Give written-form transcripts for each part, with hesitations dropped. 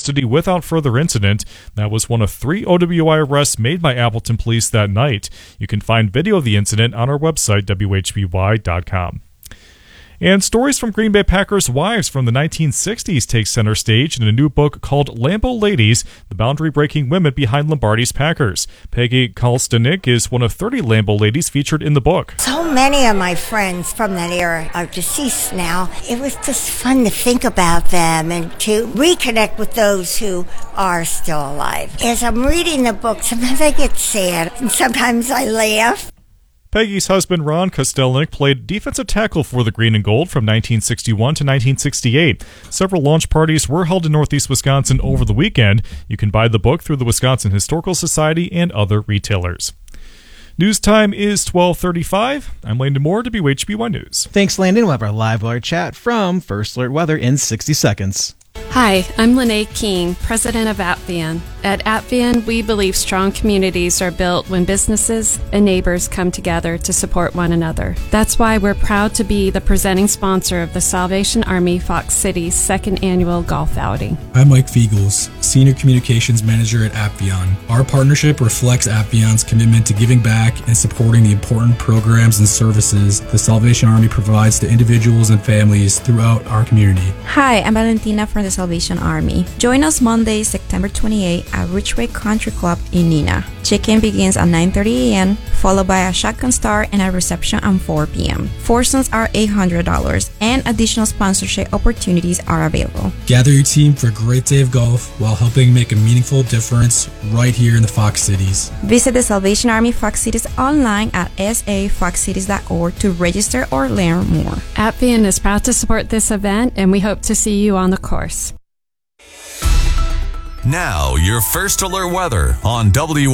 custody without further incident. That was one of 3 OWI arrests made by Appleton police that night. You can find video of the incident on our website, WHBY.com. And stories from Green Bay Packers wives from the 1960s take center stage in a new book called Lambeau Ladies, the boundary-breaking women behind Lombardi's Packers. Peggy Kalstanik is one of 30 Lambeau ladies featured in the book. So many of my friends from that era are deceased now. It was just fun to think about them and to reconnect with those who are still alive. As I'm reading the book, sometimes I get sad and sometimes I laugh. Peggy's husband, Ron Kostelnik, played defensive tackle for the Green and Gold from 1961 to 1968. Several launch parties were held in Northeast Wisconsin over the weekend. You can buy the book through the Wisconsin Historical Society and other retailers. News time is 12:35. I'm Landon Moore, WHBY News. Thanks, Landon. We'll have our live alert chat from First Alert Weather in 60 seconds. Hi, I'm Lene King, president of Appian. At Appian, we believe strong communities are built when businesses and neighbors come together to support one another. That's why we're proud to be the presenting sponsor of the Salvation Army Fox City's second annual golf outing. I'm Mike Fiegels, Senior Communications Manager at Appian. Our partnership reflects Appian's commitment to giving back and supporting the important programs and services the Salvation Army provides to individuals and families throughout our community. Hi, I'm Valentina from the Salvation Army. Join us Monday, September 28 at Ridgeway Country Club in Neenah. Check-in begins at 9:30 a.m., followed by a shotgun start and a reception at 4 p.m. Foursomes are $800, and additional sponsorship opportunities are available. Gather your team for a great day of golf while helping make a meaningful difference right here in the Fox Cities. Visit the Salvation Army Fox Cities online at safoxcities.org to register or learn more. Appian is proud to support this event, and we hope to see you on the course. Now, your First Alert weather on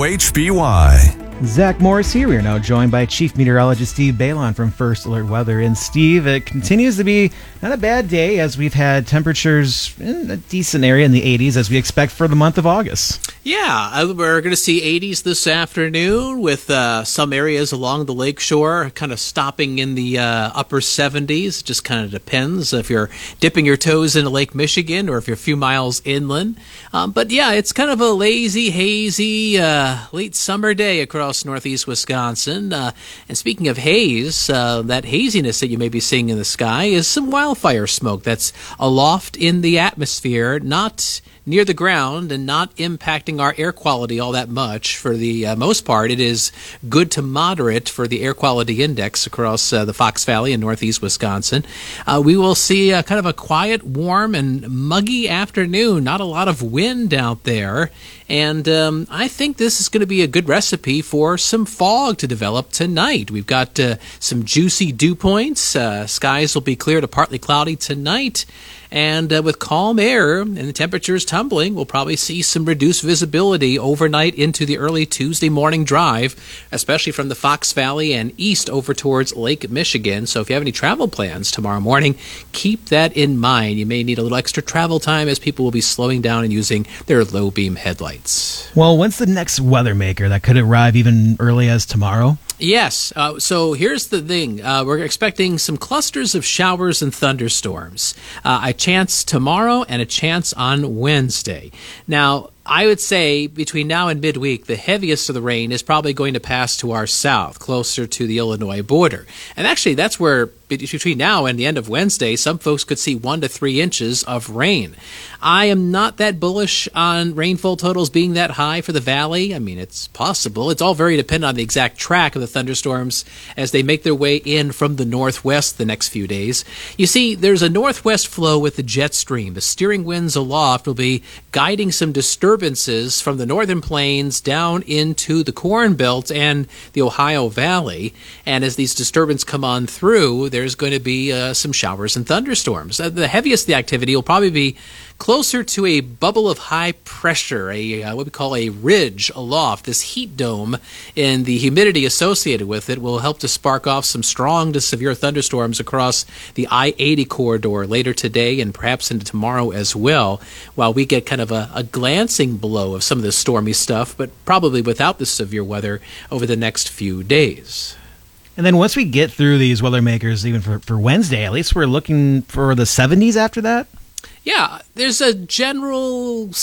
WHBY. Zach Morris here. We are now joined by Chief Meteorologist Steve Balon from First Alert Weather. And Steve, it continues to be not a bad day as we've had temperatures in a decent area in the 80s as we expect for the month of August. Yeah, we're going to see 80s this afternoon with some areas along the lakeshore kind of stopping in the upper 70s. It just kind of depends if you're dipping your toes into Lake Michigan or if you're a few miles inland. But yeah, it's kind of a lazy, hazy, late summer day across northeast Wisconsin. And speaking of haze, that haziness that you may be seeing in the sky is some wildfire smoke that's aloft in the atmosphere, not near the ground and not impacting our air quality all that much. For the most part, it is good to moderate for the air quality index across the Fox Valley in northeast Wisconsin. We will see kind of a quiet, warm, and muggy afternoon. Not a lot of wind out there. And I think this is going to be a good recipe for some fog to develop tonight. We've got some juicy dew points. Skies will be clear to partly cloudy tonight. And with calm air and the temperatures tumbling, we'll probably see some reduced visibility overnight into the early Tuesday morning drive, especially from the Fox Valley and east over towards Lake Michigan. So if you have any travel plans tomorrow morning, keep that in mind. You may need a little extra travel time as people will be slowing down and using their low beam headlights. Well, when's the next weather maker that could arrive even early as tomorrow? Yes. So here's the thing. We're expecting some clusters of showers and thunderstorms. A chance tomorrow and a chance on Wednesday. Now, I would say between now and midweek, the heaviest of the rain is probably going to pass to our south, closer to the Illinois border. And actually, that's where between now and the end of Wednesday, some folks could see 1 to 3 inches of rain. I am not that bullish on rainfall totals being that high for the valley. I mean, it's possible. It's all very dependent on the exact track of the thunderstorms as they make their way in from the northwest the next few days. You see, there's a northwest flow with the jet stream. The steering winds aloft will be guiding some disturbances from the northern plains down into the Corn Belt and the Ohio Valley. And as these disturbances come on through, there's going to be some showers and thunderstorms. The heaviest of the activity will probably be closer to a bubble of high pressure, what we call a ridge aloft. This heat dome and the humidity associated with it will help to spark off some strong to severe thunderstorms across the I-80 corridor later today and perhaps into tomorrow as well, while we get kind of a glancing blow of some of this stormy stuff, but probably without the severe weather over the next few days. And then once we get through these weather makers, even for Wednesday, at least we're looking for the 70s after that? Yeah, there's a general